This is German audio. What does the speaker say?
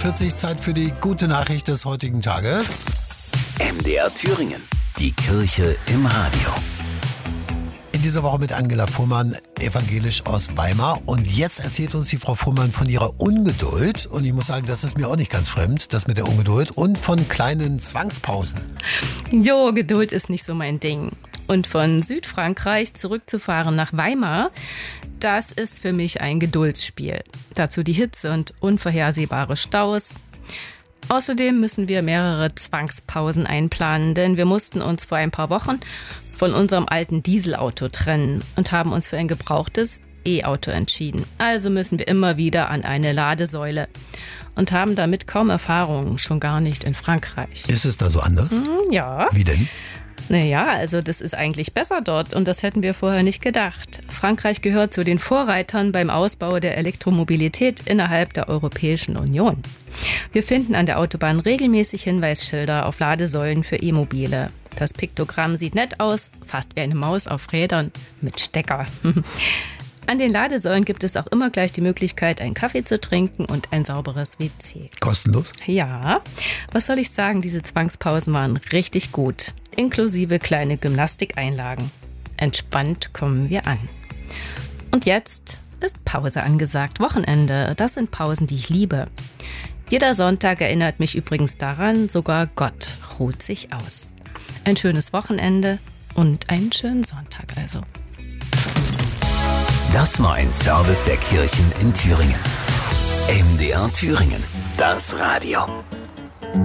8.45 Uhr, Zeit für die gute Nachricht des heutigen Tages. MDR Thüringen, die Kirche im Radio. In dieser Woche mit Angela Fuhrmann, evangelisch aus Weimar. Und jetzt erzählt uns die Frau Fuhrmann von ihrer Ungeduld. Und ich muss sagen, das ist mir auch nicht ganz fremd, das mit der Ungeduld. Und von kleinen Zwangspausen. Jo, Geduld ist nicht so mein Ding. Und von Südfrankreich zurückzufahren nach Weimar, das ist für mich ein Geduldsspiel. Dazu die Hitze und unvorhersehbare Staus. Außerdem müssen wir mehrere Zwangspausen einplanen, denn wir mussten uns vor ein paar Wochen von unserem alten Dieselauto trennen und haben uns für ein gebrauchtes E-Auto entschieden. Also müssen wir immer wieder an eine Ladesäule und haben damit kaum Erfahrung, schon gar nicht in Frankreich. Ist es da so anders? Ja. Wie denn? Naja, also das ist eigentlich besser dort und das hätten wir vorher nicht gedacht. Frankreich gehört zu den Vorreitern beim Ausbau der Elektromobilität innerhalb der Europäischen Union. Wir finden an der Autobahn regelmäßig Hinweisschilder auf Ladesäulen für E-Mobile. Das Piktogramm sieht nett aus, fast wie eine Maus auf Rädern mit Stecker. An den Ladesäulen gibt es auch immer gleich die Möglichkeit, einen Kaffee zu trinken und ein sauberes WC. Kostenlos? Ja, was soll ich sagen, diese Zwangspausen waren richtig gut, inklusive kleine Gymnastikeinlagen. Entspannt kommen wir an. Und jetzt ist Pause angesagt, Wochenende, das sind Pausen, die ich liebe. Jeder Sonntag erinnert mich übrigens daran, sogar Gott ruht sich aus. Ein schönes Wochenende und einen schönen Sonntag also. Das war ein Service der Kirchen in Thüringen. MDR Thüringen, das Radio.